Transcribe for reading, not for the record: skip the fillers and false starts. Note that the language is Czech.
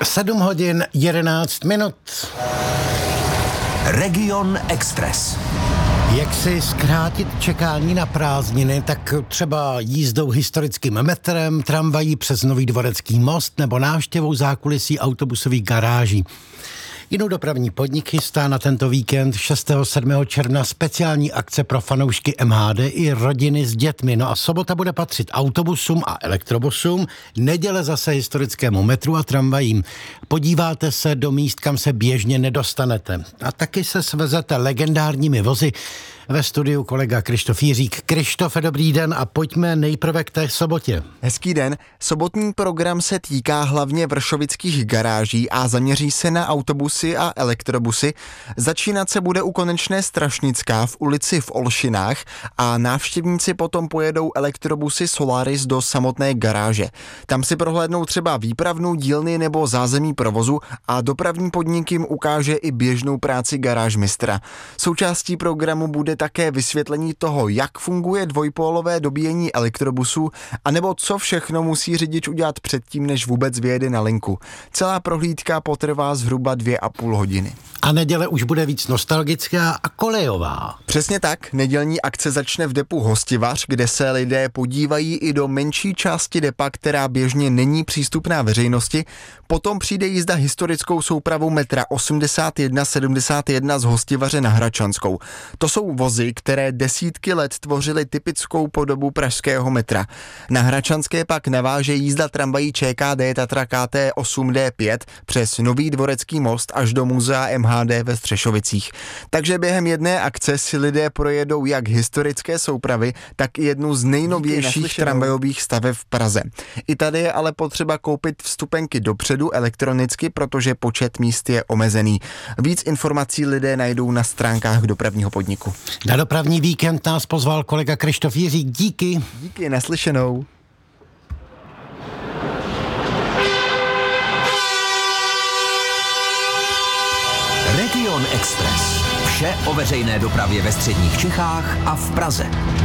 7 hodin 11 minut. Region Express. Jak si zkrátit čekání na prázdniny, tak třeba jízdou historickým metrem, tramvají přes Nový Dvorecký most nebo návštěvou zákulisí autobusových garáží. Jinou dopravní podnik chystá na tento víkend 6. 7. června speciální akce pro fanoušky MHD i rodiny s dětmi. No a sobota bude patřit autobusům a elektrobusům, neděle zase historickému metru a tramvajím. Podíváte se do míst, kam se běžně nedostanete. A taky se svezete legendárními vozy. Ve studiu kolega Krištof Jiřík. Krištofe, dobrý den a pojďme nejprve k té sobotě. Hezký den. Sobotní program se týká hlavně vršovických garáží a zaměří se na autobusy a elektrobusy. Začínat se bude u konečné Strašnická v ulici v Olšinách a návštěvníci potom pojedou elektrobusy Solaris do samotné garáže. Tam si prohlédnou třeba výpravnou dílny nebo zázemí provozu a dopravní podnik jim ukáže i běžnou práci garážmistra. Součástí programu bude také vysvětlení toho, jak funguje dvojpólové dobíjení elektrobusů, anebo co všechno musí řidič udělat předtím, než vůbec vyjede na linku. Celá prohlídka potrvá zhruba 2,5 hodiny. A neděle už bude víc nostalgická a kolejová. Přesně tak, nedělní akce začne v depu Hostivař, kde se lidé podívají i do menší části depa, která běžně není přístupná veřejnosti. Potom přijde jízda historickou soupravou metra 8171 z Hostivaře na Hradčanskou. To jsou vozy, které desítky let tvořily typickou podobu pražského metra. Na Hradčanské pak naváže jízda tramvají ČKD Tatra KT 8D5 přes Nový Dvorecký most až do muzea MHD ve Střešovicích. Takže během jedné akce si lidé projedou jak historické soupravy, tak i jednu z nejnovějších tramvajových staveb v Praze. I tady je ale potřeba koupit vstupenky dopředu elektronicky, protože počet míst je omezený. Víc informací lidé najdou na stránkách dopravního podniku. Na dopravní víkend nás pozval kolega Krištof Jiřík. Díky. Díky, naslyšenou. Region Express. Vše o veřejné dopravě ve středních Čechách a v Praze.